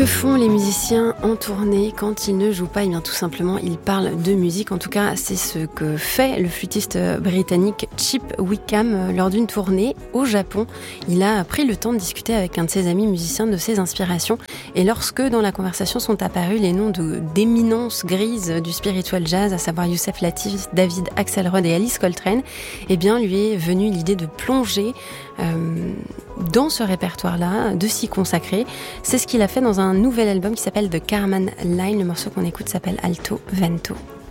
Que font les musiciens en tournée quand ils ne jouent pas ? Eh bien, tout simplement, ils parlent de musique. En tout cas, c'est ce que fait le flûtiste britannique Chip Wickham lors d'une tournée au Japon. Il a pris le temps de discuter avec un de ses amis musiciens de ses inspirations. Et lorsque, dans la conversation, sont apparus les noms d'éminences grises du spiritual jazz, à savoir Youssef Lateef, David Axelrod et Alice Coltrane, eh bien, lui est venue l'idée de plonger dans ce répertoire-là, de s'y consacrer. C'est ce qu'il a fait dans un nouvel album qui s'appelle The Carman Line. Le morceau qu'on écoute s'appelle Alto Vento.